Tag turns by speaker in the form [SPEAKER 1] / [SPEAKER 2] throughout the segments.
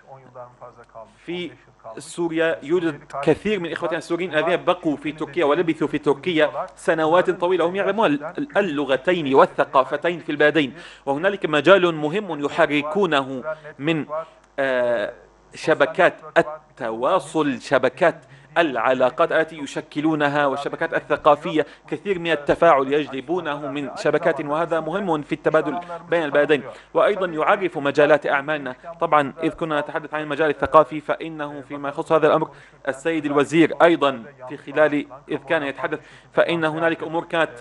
[SPEAKER 1] في سوريا يوجد كثير من إخوتنا السوريين الذين بقوا في تركيا ولبثوا في تركيا سنوات طويلة، وهم يعلمون اللغتين والثقافتين في البلدين، وهنالك مجال مهم يحركونه من شبكات التواصل، شبكات العلاقات التي يشكلونها والشبكات الثقافية، كثير من التفاعل يجلبونه من شبكات، وهذا مهم في التبادل بين البلدين. وأيضا يعرف مجالات أعمالنا. طبعا إذ كنا نتحدث عن المجال الثقافي فإنه فيما يخص هذا الأمر السيد الوزير أيضا في خلال إذ كان يتحدث فإن هنالك أمور كانت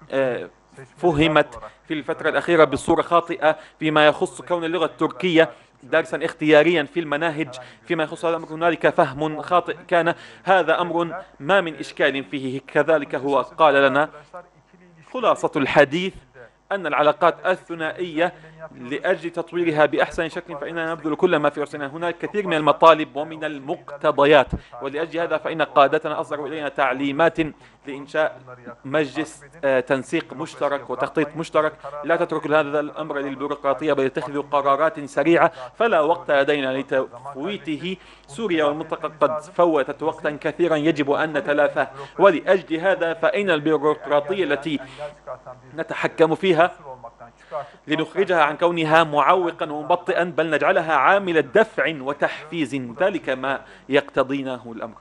[SPEAKER 1] فهمت في الفترة الأخيرة بصورة خاطئة فيما يخص كون اللغة التركية درسا اختياريا في المناهج. فيما يخص هذا الأمر هنالك فهم خاطئ، كان هذا أمر ما من إشكال فيه. كذلك هو قال لنا خلاصة الحديث أن العلاقات الثنائية لأجل تطويرها بأحسن شكل فإننا نبذل كل ما في وسعنا. هناك كثير من المطالب ومن المقتضيات، ولأجل هذا فإن قادتنا أصدروا إلينا تعليمات لإنشاء مجلس تنسيق مشترك وتخطيط مشترك. لا تتركوا هذا الأمر للبيروقراطية بل اتخذوا قرارات سريعة، فلا وقت لدينا لتفويته. سوريا والمنطقة قد فوتت وقتا كثيرا يجب أن نتلافاه، ولأجل هذا فإن البيروقراطية التي نتحكم فيها لنخرجها عن كونها معوقا ومبطئا بل نجعلها عامل دفع وتحفيز، ذلك ما يقتضينه الأمر.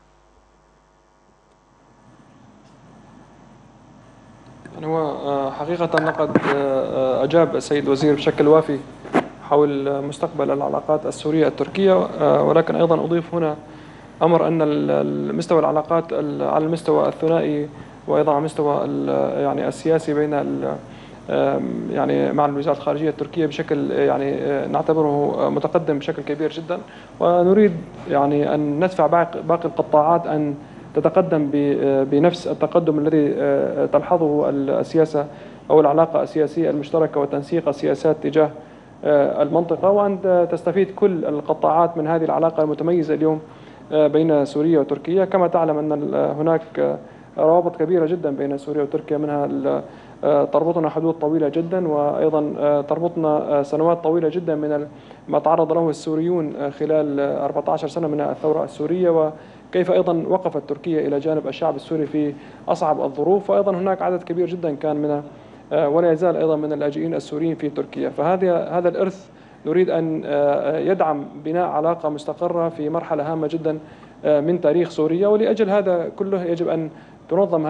[SPEAKER 2] يعني هو حقيقة لقد أجاب السيد الوزير بشكل وافي حول مستقبل العلاقات السورية التركية، ولكن أيضا أضيف هنا أمر أن مستوى العلاقات على المستوى الثنائي وأيضا على المستوى يعني السياسي بين يعني مع الوزارة الخارجية التركية بشكل يعني نعتبره متقدم بشكل كبير جدا، ونريد يعني أن ندفع باقي القطاعات أن تتقدم بنفس التقدم الذي تلحظه السياسة أو العلاقة السياسية المشتركة وتنسيق السياسات تجاه المنطقة، وأن تستفيد كل القطاعات من هذه العلاقة المتميزة اليوم بين سوريا وتركيا. كما تعلم أن هناك روابط كبيرة جدا بين سوريا وتركيا، منها تربطنا حدود طويلة جدا، وأيضا تربطنا سنوات طويلة جدا من ما تعرض له السوريون خلال 14 سنة من الثورة السورية، وكيف أيضا وقفت تركيا إلى جانب الشعب السوري في أصعب الظروف. وأيضا هناك عدد كبير جدا كان من ولا يزال أيضا من اللاجئين السوريين في تركيا. هذا الإرث نريد أن يدعم بناء علاقة مستقرة في مرحلة هامة جدا من تاريخ سوريا، ولأجل هذا كله يجب أن تنظم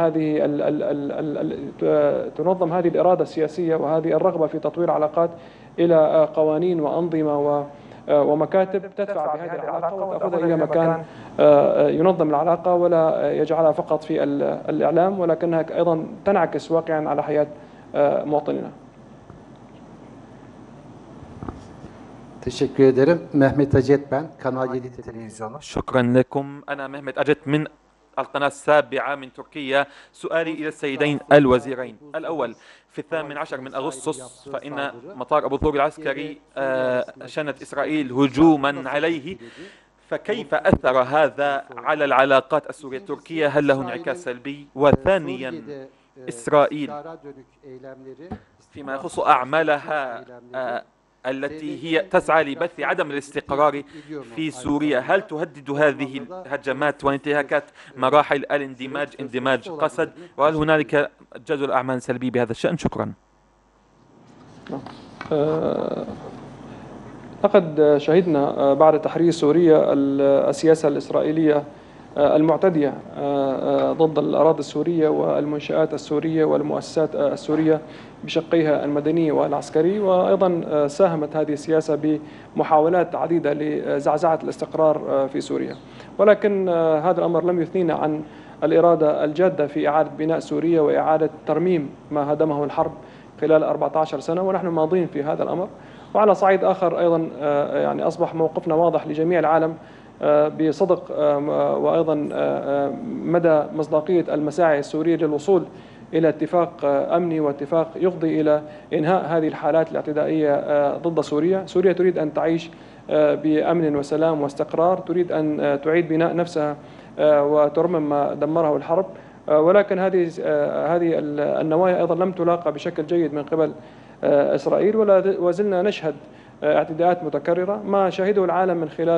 [SPEAKER 2] هذه الإرادة السياسية وهذه الرغبة في تطوير علاقات إلى قوانين وأنظمة ومكاتب تدفع بهذه العلاقة وتأخذها إلى مكان ينظم العلاقة ولا يجعلها فقط في الإعلام، ولكنها أيضا تنعكس واقعا على حياة مواطنينا.
[SPEAKER 3] Teşekkür ederim. Mehmet Acet ben, Kanal 7 Televizyonu.
[SPEAKER 1] شكرا لكم. أنا مهمت أجت من القناة السابعة من تركيا. سؤالي إلى السيدين الوزيرين. الأول، في 18 من أغسطس فإن مطار أبو ظبي العسكري شنت إسرائيل هجوما عليه، فكيف أثر هذا على العلاقات السورية التركية؟ هل له انعكاس سلبي؟ وثانيا، إسرائيل فيما يخص أعمالها التي هي تسعى لبث عدم الاستقرار في سوريا، هل تهدد هذه الهجمات وانتهاكات مراحل الاندماج اندماج قسد؟ وهل هنالك جدول أعمال سلبي بهذا الشأن؟ شكرا.
[SPEAKER 2] لقد شهدنا بعد تحرير سوريا السياسة الإسرائيلية المعتدية ضد الأراضي السورية والمنشآت السورية والمؤسسات السورية بشقيها المدني والعسكري، وأيضا ساهمت هذه السياسة بمحاولات عديدة لزعزعة الاستقرار في سوريا. ولكن هذا الأمر لم يثنينا عن الإرادة الجادة في إعادة بناء سوريا وإعادة ترميم ما هدمه الحرب خلال 14 سنة، ونحن ماضين في هذا الأمر. وعلى صعيد آخر أيضا يعني أصبح موقفنا واضح لجميع العالم بصدق وأيضا مدى مصداقية المساعي السورية للوصول إلى اتفاق أمني واتفاق يفضي إلى إنهاء هذه الحالات الاعتدائية ضد سوريا. سوريا تريد أن تعيش بأمن وسلام واستقرار، تريد أن تعيد بناء نفسها وترمم ما دمره الحرب، ولكن هذه النوايا أيضا لم تلاقى بشكل جيد من قبل إسرائيل، ولا زلنا نشهد اعتداءات متكررة. ما شهده العالم من خلال